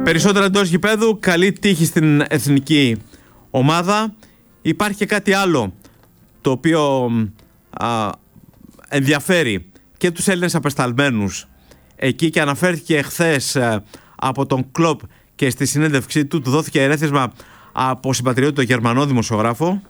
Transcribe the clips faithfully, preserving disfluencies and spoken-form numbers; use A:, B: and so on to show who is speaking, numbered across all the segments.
A: Περισσότερα εντός γηπέδου, καλή τύχη στην εθνική ομάδα. Υπάρχει και κάτι άλλο το οποίο α, ενδιαφέρει και τους Έλληνες απεσταλμένους εκεί και αναφέρθηκε χθες α, από τον Κλοπ και στη συνέντευξή του του δόθηκε ερέθισμα από συμπατριώτη τον Γερμανό δημοσιογράφο.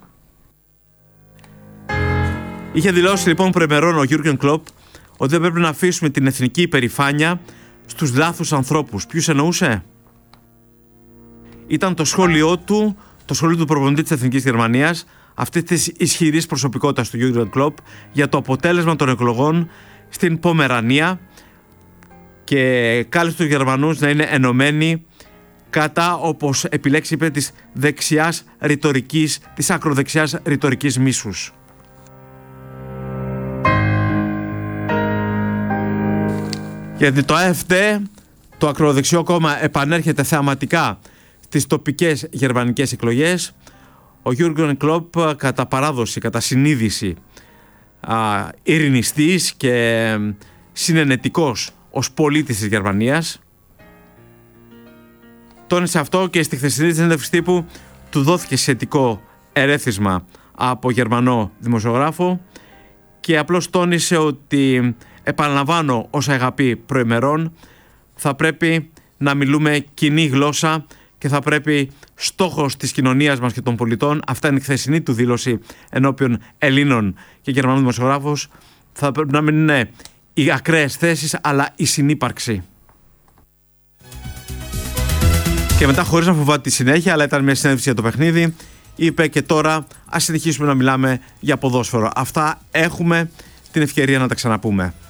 A: Είχε δηλώσει λοιπόν προημερών ο Γιούργεν Κλοπ ότι δεν πρέπει να αφήσουμε την εθνική υπερηφάνεια στους λάθους ανθρώπους. Ποιους εννοούσε? Ήταν το σχόλιο του, το σχόλιο του προπονητή της Εθνικής Γερμανίας, αυτή της ισχυρής προσωπικότητας του Γιούργεν Κλοπ για το αποτέλεσμα των εκλογών στην Πομερανία και κάλεσε τους Γερμανούς να είναι ενωμένοι κατά, όπως επιλέξει είπε, της δεξιάς ρητορικής, της ακροδεξιάς ρητορικής μίσους. Γιατί το ΑΕΦΤ, το ακροδεξιό κόμμα, επανέρχεται θεαματικά στις τοπικές γερμανικές εκλογές. Ο Γιούργεν Κλοπ, κατά παράδοση, κατά συνείδηση, α, ειρηνιστής και συνενετικός ως πολίτης της Γερμανίας, τόνισε αυτό και στη χθεσινή συνέντευξη τύπου του δόθηκε σχετικό ερέθισμα από Γερμανό δημοσιογράφο και απλώς τόνισε ότι, επαναλαμβάνω όσα είχα πει προημερών, θα πρέπει να μιλούμε κοινή γλώσσα και θα πρέπει στόχος της κοινωνίας μας και των πολιτών, αυτά είναι η χθεσινή του δήλωση ενώπιον Ελλήνων και Γερμανών δημοσιογράφους, θα πρέπει να μην είναι οι ακραίες θέσεις αλλά η συνύπαρξη. Και μετά, χωρίς να φοβάται τη συνέχεια, αλλά ήταν μια συνέντευξη για το παιχνίδι, είπε και τώρα ας συνεχίσουμε να μιλάμε για ποδόσφαιρο. Αυτά έχουμε την ευκαιρία να τα ξαναπούμε.